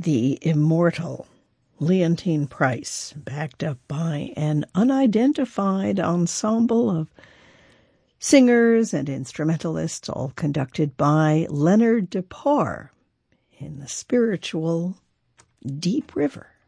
the immortal Leontyne Price, backed up by an unidentified ensemble of singers and instrumentalists, all conducted by Leonard Depar in the spiritual Deep River.